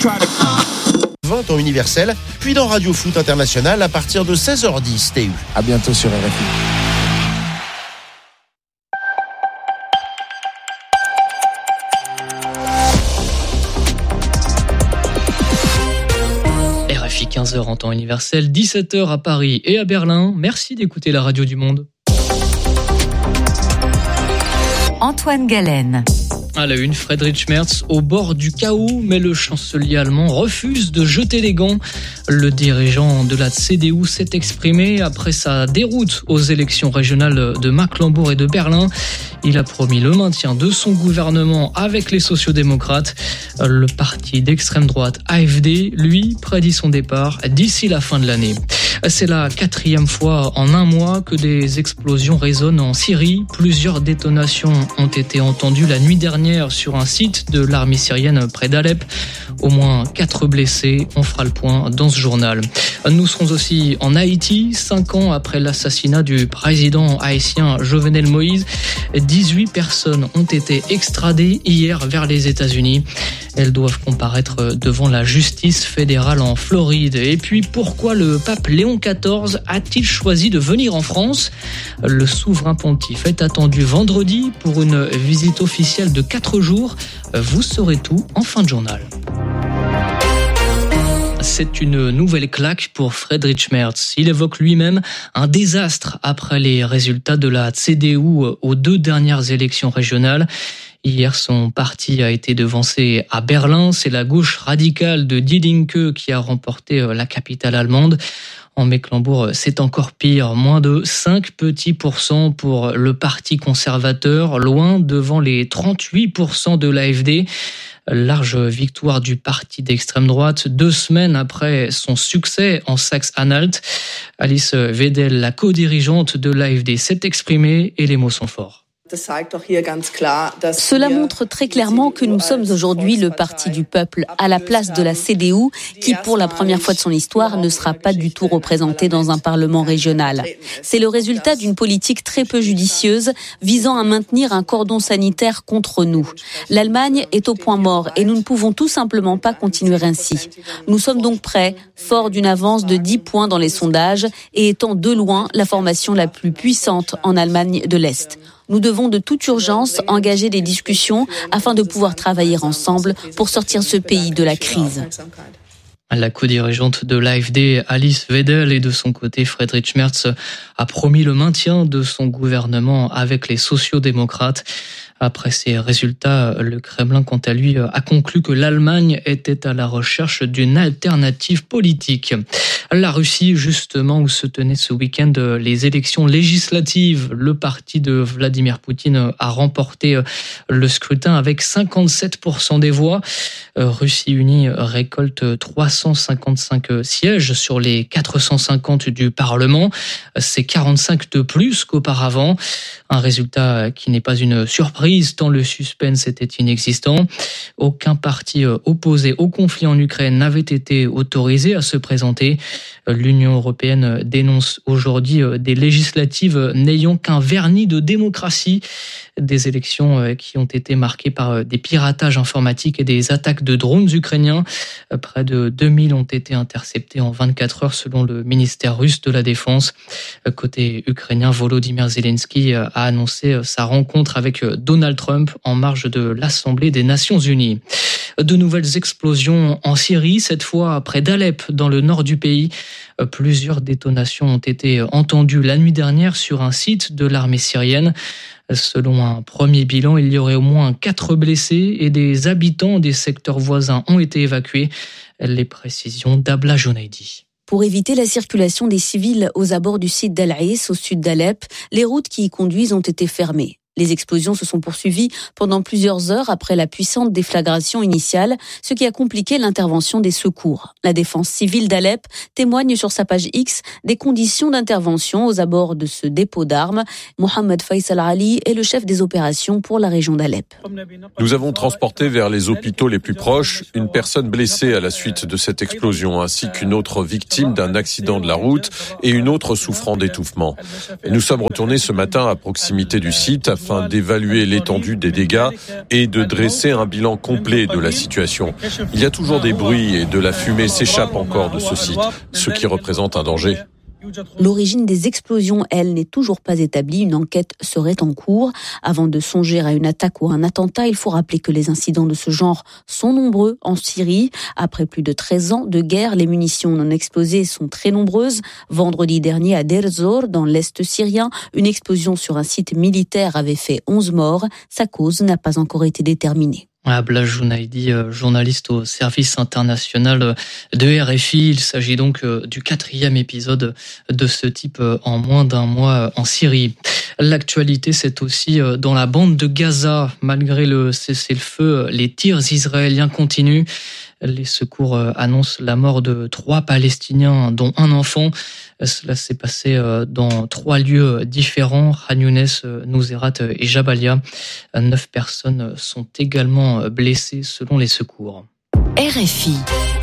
20 en universel, puis dans Radio Foot International à partir de 16h10 TU. À bientôt sur RFI. RFI 15h en temps universel, 17h à Paris et à Berlin. Merci d'écouter la radio du monde. Antoine Galen. À la une, Friedrich Merz au bord du chaos, mais le chancelier allemand refuse de jeter les gants. Le dirigeant de la CDU s'est exprimé après sa déroute aux élections régionales de Mecklembourg et de Berlin. Il a promis le maintien de son gouvernement avec les sociodémocrates. Le parti d'extrême droite AfD, lui, prédit son départ d'ici la fin de l'année. C'est la 4e fois en un mois que des explosions résonnent en Syrie. Plusieurs détonations ont été entendues la nuit dernière sur un site de l'armée syrienne près d'Alep. Au moins 4 blessés. On fera le point dans ce journal. Nous serons aussi en Haïti, 5 ans après l'assassinat du président haïtien Jovenel Moïse. 18 personnes ont été extradées hier vers les États-Unis. Elles doivent comparaître devant la justice fédérale en Floride. Et puis, pourquoi le pape Léon XIV a-t-il choisi de venir en France ? Le souverain pontife est attendu vendredi pour une visite officielle de 4 jours. Vous saurez tout en fin de journal. C'est une nouvelle claque pour Friedrich Merz. Il évoque lui-même un désastre après les résultats de la CDU aux 2 dernières élections régionales. Hier, son parti a été devancé à Berlin. C'est la gauche radicale de Die Linke qui a remporté la capitale allemande. En Mecklembourg, c'est encore pire. Moins de 5 petits % pour le parti conservateur, loin devant les 38% de l'AfD. Large victoire du parti d'extrême droite 2 semaines après son succès en Saxe-Anhalt. Alice Wedel, la co-dirigeante de l'AfD, s'est exprimée et les mots sont forts. Cela montre très clairement que nous sommes aujourd'hui le parti du peuple à la place de la CDU qui, pour la première fois de son histoire, ne sera pas du tout représentée dans un parlement régional. C'est le résultat d'une politique très peu judicieuse visant à maintenir un cordon sanitaire contre nous. L'Allemagne est au point mort et nous ne pouvons tout simplement pas continuer ainsi. Nous sommes donc prêts, forts d'une avance de 10 points dans les sondages et étant de loin la formation la plus puissante en Allemagne de l'Est. Nous devons de toute urgence engager des discussions afin de pouvoir travailler ensemble pour sortir ce pays de la crise. La co-dirigeante de l'AfD, Alice Wedel, et de son côté, Friedrich Merz a promis le maintien de son gouvernement avec les sociodémocrates. Après ces résultats, le Kremlin, quant à lui, a conclu que l'Allemagne était à la recherche d'une alternative politique. La Russie, justement, où se tenaient ce week-end les élections législatives. Le parti de Vladimir Poutine a remporté le scrutin avec 57% des voix. Russie Unie récolte 355 sièges sur les 450 du Parlement. C'est 45 de plus qu'auparavant. Un résultat qui n'est pas une surprise tant le suspense était inexistant. Aucun parti opposé au conflit en Ukraine n'avait été autorisé à se présenter. L'Union européenne dénonce aujourd'hui des législatives n'ayant qu'un vernis de démocratie. Des élections qui ont été marquées par des piratages informatiques et des attaques de drones ukrainiens. Près de 2000 ont été interceptés en 24 heures selon le ministère russe de la Défense. Côté ukrainien, Volodymyr Zelensky a annoncé sa rencontre avec Donald Trump en marge de l'Assemblée des Nations Unies. De nouvelles explosions en Syrie, cette fois près d'Alep, dans le nord du pays. Plusieurs détonations ont été entendues la nuit dernière sur un site de l'armée syrienne. Selon un premier bilan, il y aurait au moins 4 blessés et des habitants des secteurs voisins ont été évacués. Les précisions d'Abla Jonaidi. Pour éviter la circulation des civils aux abords du site d'Al-Aïs, au sud d'Alep, les routes qui y conduisent ont été fermées. Les explosions se sont poursuivies pendant plusieurs heures après la puissante déflagration initiale, ce qui a compliqué l'intervention des secours. La défense civile d'Alep témoigne sur sa page X des conditions d'intervention aux abords de ce dépôt d'armes. Mohamed Faisal Ali est le chef des opérations pour la région d'Alep. Nous avons transporté vers les hôpitaux les plus proches une personne blessée à la suite de cette explosion, ainsi qu'une autre victime d'un accident de la route et une autre souffrant d'étouffement. Nous sommes retournés ce matin à proximité du site afin afin d'évaluer l'étendue des dégâts et de dresser un bilan complet de la situation. Il y a toujours des bruits et de la fumée s'échappe encore de ce site, ce qui représente un danger. L'origine des explosions, elle, n'est toujours pas établie. Une enquête serait en cours. Avant de songer à une attaque ou un attentat, il faut rappeler que les incidents de ce genre sont nombreux en Syrie. Après plus de 13 ans de guerre, les munitions non explosées sont très nombreuses. Vendredi dernier, à Deir ez-Zor, dans l'est syrien, une explosion sur un site militaire avait fait 11 morts. Sa cause n'a pas encore été déterminée. Abla Jounaidi, journaliste au service international de RFI. Il s'agit donc du 4e épisode de ce type en moins d'un mois en Syrie. L'actualité, c'est aussi dans la bande de Gaza. Malgré le cessez-le-feu, les tirs israéliens continuent. Les secours annoncent la mort de 3 Palestiniens, dont un enfant. Cela s'est passé dans 3 lieux différents, Khan Younes, Nuseirat et Jabalia. 9 personnes sont également blessées selon les secours. RFI.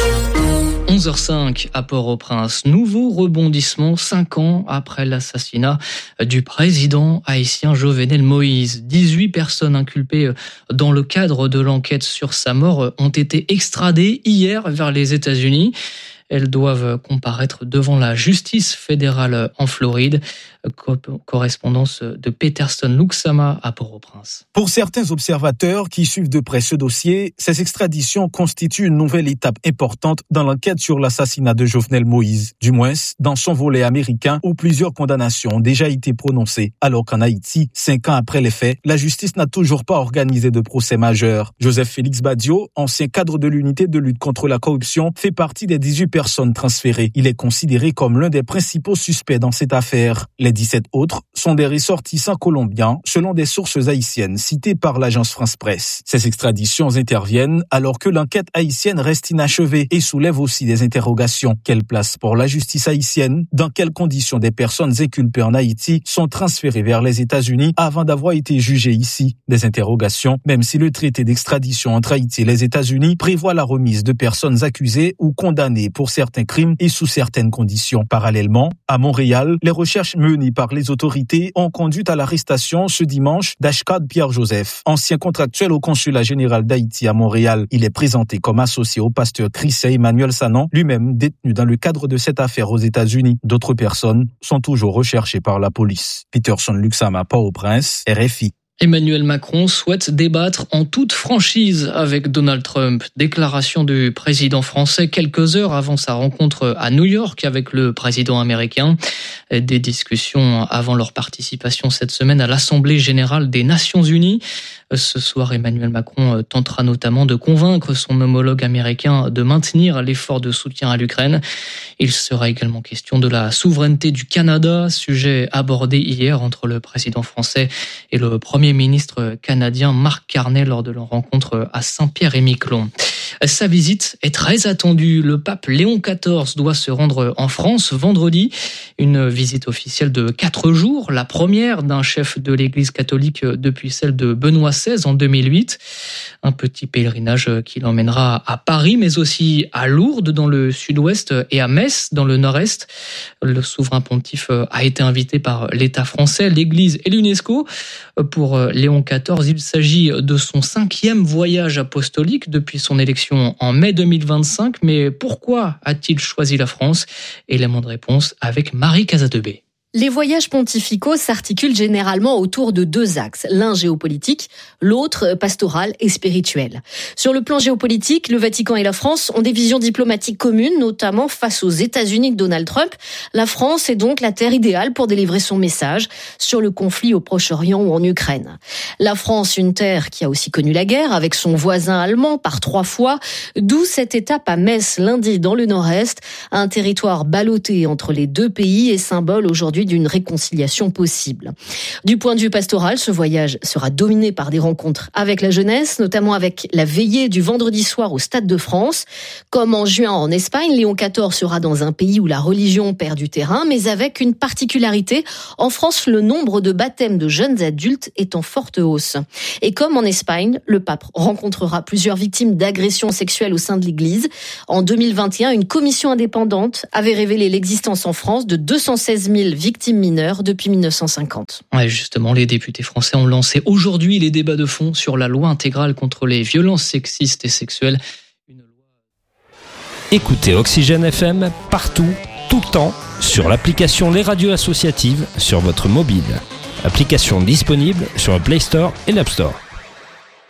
11h05 à Port-au-Prince. Nouveau rebondissement 5 ans après l'assassinat du président haïtien Jovenel Moïse. 18 personnes inculpées dans le cadre de l'enquête sur sa mort ont été extradées hier vers les États-Unis. Elles doivent comparaître devant la justice fédérale en Floride. Correspondance de Peterson Luxama à Port-au-Prince. Pour certains observateurs qui suivent de près ce dossier, ces extraditions constituent une nouvelle étape importante dans l'enquête sur l'assassinat de Jovenel Moïse, du moins dans son volet américain où plusieurs condamnations ont déjà été prononcées. Alors qu'en Haïti, 5 ans après les faits, la justice n'a toujours pas organisé de procès majeur. Joseph Félix Badio, ancien cadre de l'unité de lutte contre la corruption, fait partie des 18 personnes transférées. Il est considéré comme l'un des principaux suspects dans cette affaire. Les 17 autres sont des ressortissants colombiens, selon des sources haïtiennes citées par l'agence France Presse. Ces extraditions interviennent alors que l'enquête haïtienne reste inachevée et soulève aussi des interrogations. Quelle place pour la justice haïtienne? Dans quelles conditions des personnes inculpées en Haïti sont transférées vers les États-Unis avant d'avoir été jugées ici? Des interrogations, même si le traité d'extradition entre Haïti et les États-Unis prévoit la remise de personnes accusées ou condamnées pour certains crimes et sous certaines conditions. Parallèlement, à Montréal, les recherches menées par les autorités ont conduit à l'arrestation ce dimanche d'Ashkad Pierre-Joseph, ancien contractuel au consulat général d'Haïti à Montréal. Il est présenté comme associé au pasteur Christian Emmanuel Sanon, lui-même détenu dans le cadre de cette affaire aux États-Unis. D'autres personnes sont toujours recherchées par la police. Peterson Luxama, Port-au-Prince, RFI. Emmanuel Macron souhaite débattre en toute franchise avec Donald Trump. Déclaration du président français quelques heures avant sa rencontre à New York avec le président américain. Des discussions avant leur participation cette semaine à l'Assemblée générale des Nations Unies. Ce soir, Emmanuel Macron tentera notamment de convaincre son homologue américain de maintenir l'effort de soutien à l'Ukraine. Il sera également question de la souveraineté du Canada, sujet abordé hier entre le président français et le Premier ministre canadien Mark Carney lors de leur rencontre à Saint-Pierre-et-Miquelon. Sa visite est très attendue. Le pape Léon XIV doit se rendre en France vendredi. Une visite officielle de 4 jours, la première d'un chef de l'Église catholique depuis celle de Benoît XVI en 2008. Un petit pèlerinage qui l'emmènera à Paris, mais aussi à Lourdes dans le sud-ouest et à Metz dans le nord-est. Le souverain pontife a été invité par l'État français, l'Église et l'UNESCO. Pour Léon XIV, il s'agit de son 5e voyage apostolique depuis son élection en mai 2025. Mais pourquoi a-t-il choisi la France? Élément de réponse avec Marie Casadebé. Les voyages pontificaux s'articulent généralement autour de 2 axes, l'un géopolitique, l'autre pastoral et spirituel. Sur le plan géopolitique, le Vatican et la France ont des visions diplomatiques communes, notamment face aux États-Unis de Donald Trump. La France est donc la terre idéale pour délivrer son message sur le conflit au Proche-Orient ou en Ukraine. La France, une terre qui a aussi connu la guerre avec son voisin allemand par 3 fois, d'où cette étape à Metz lundi dans le nord-est, un territoire ballotté entre les 2 pays et symbole aujourd'hui d'une réconciliation possible. Du point de vue pastoral, ce voyage sera dominé par des rencontres avec la jeunesse, notamment avec la veillée du vendredi soir au Stade de France. Comme en juin en Espagne, Léon XIV sera dans un pays où la religion perd du terrain, mais avec une particularité. En France, le nombre de baptêmes de jeunes adultes est en forte hausse. Et comme en Espagne, le pape rencontrera plusieurs victimes d'agressions sexuelles au sein de l'Église. En 2021, une commission indépendante avait révélé l'existence en France de 216 000 victimes victimes mineures depuis 1950. Ouais, justement, les députés français ont lancé aujourd'hui les débats de fond sur la loi intégrale contre les violences sexistes et sexuelles. Écoutez Oxygène FM partout, tout le temps, sur l'application Les Radios Associatives sur votre mobile. Application disponible sur le Play Store et l'App Store.